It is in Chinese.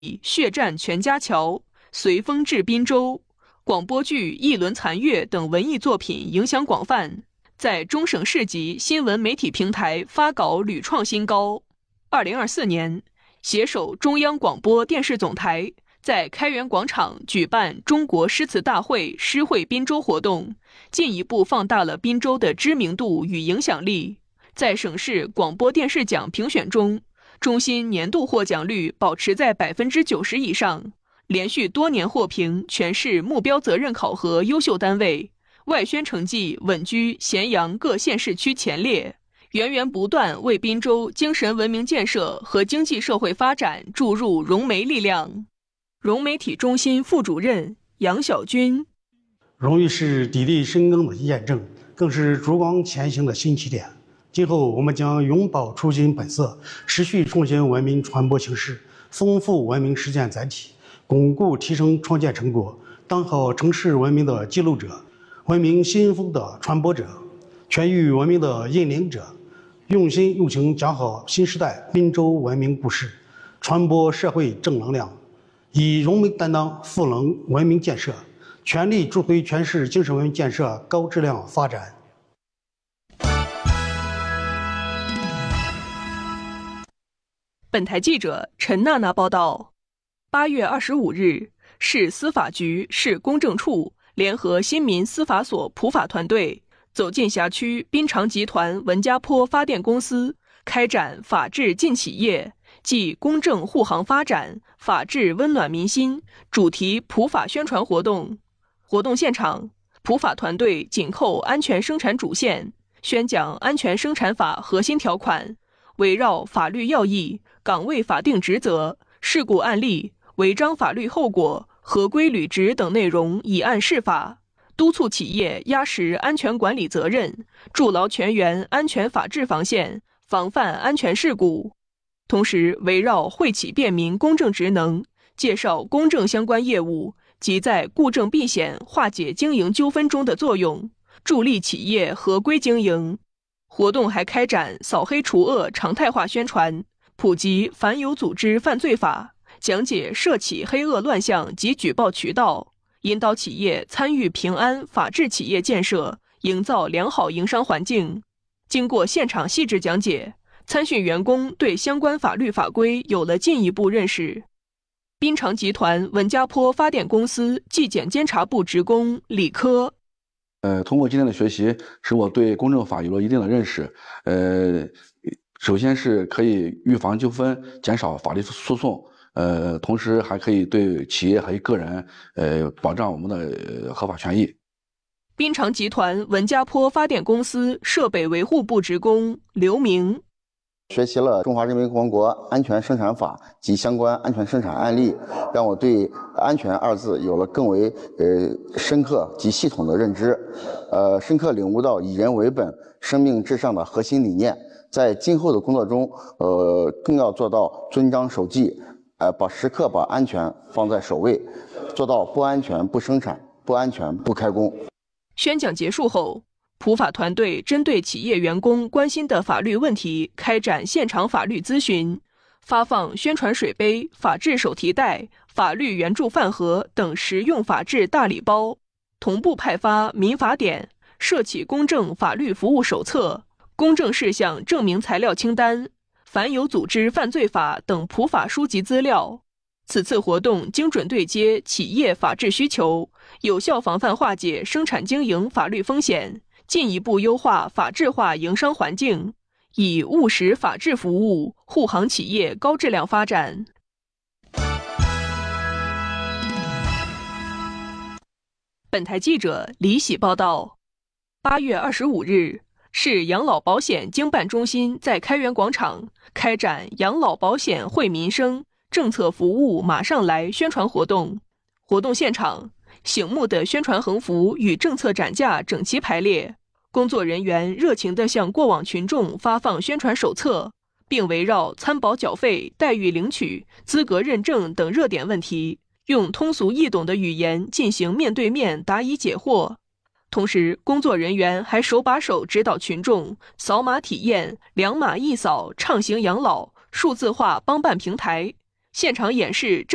血战全家桥、随风至滨州，广播剧《一轮残月》等文艺作品影响广泛，在中省市级新闻媒体平台发稿屡创新高。2024年，携手中央广播电视总台，在开元广场举办中国诗词大会诗会滨州活动，进一步放大了滨州的知名度与影响力。在省市广播电视奖评选中，中心年度获奖率保持在90%以上，连续多年获评全市目标责任考核优秀单位，外宣成绩稳居咸阳各县市区前列，源源不断为滨州精神文明建设和经济社会发展注入融媒力量。融媒体中心副主任杨晓军： 荣誉是砥砺深耕的验证，更是烛光前行的新起点。今后我们将永葆初心本色，持续创新文明传播形式，丰富文明实践载体，巩固提升创建成果，当好城市文明的记录者，文明新风的传播者，全域文明的引领者，用心用情讲好新时代滨州文明故事，传播社会正能量，以融媒担当赋能文明建设，全力助推全市精神文明建设高质量发展。 本台记者陈娜娜报道，8月25日，市司法局、市公证处联合新民司法所普法团队，走进辖区滨长集团文家坡发电公司，开展法治进企业暨公正护航发展、法治温暖民心主题普法宣传活动。活动现场，普法团队紧扣安全生产主线，宣讲安全生产法核心条款，围绕法律要义、岗位法定职责、事故案例、违章法律后果、合规履职等内容以案释法，督促企业压实安全管理责任，筑牢全员安全法治防线，防范安全事故。同时，围绕惠企便民公证职能，介绍公证相关业务及在固证避险、化解经营纠纷中的作用，助力企业合规经营。活动还开展扫黑除恶常态化宣传，普及反有组织犯罪法，讲解涉企黑恶乱象及举报渠道，引导企业参与平安法治企业建设，营造良好营商环境。经过现场细致讲解，参训员工对相关法律法规有了进一步认识。滨长集团文家坡发电公司纪检监察部职工李科： 通过今天的学习，使我对公证法有了一定的认识。首先是可以预防纠纷，减少法律诉讼。同时还可以对企业和个人，保障我们的合法权益。 滨长集团文家坡发电公司设备维护部职工刘明： 学习了中华人民共和国安全生产法及相关安全生产案例，让我对安全二字有了更为深刻及系统的认知，深刻领悟到以人为本、生命至上的核心理念。在今后的工作中，更要做到遵章守纪，时刻把安全放在首位，做到不安全不生产，不安全不开工。 宣讲结束后，普法团队针对企业员工关心的法律问题开展现场法律咨询，发放宣传水杯、法治手提袋、法律援助饭盒等实用法治大礼包，同步派发民法典、涉企公证法律服务手册、公证事项证明材料清单、反有组织犯罪法等普法书籍资料。此次活动精准对接企业法治需求，有效防范化解生产经营法律风险，进一步优化法治化营商环境，以务实法治服务护航企业高质量发展。本台记者李喜报道，8月25日，市养老保险经办中心在开元广场开展养老保险惠民生、政策服务马上来宣传活动。活动现场，醒目的宣传横幅与政策展架整齐排列，工作人员热情地向过往群众发放宣传手册，并围绕参保缴费、待遇领取、资格认证等热点问题，用通俗易懂的语言进行面对面答疑解惑。同时，工作人员还手把手指导群众扫码体验2码1扫畅行养老数字化帮办平台，现场演示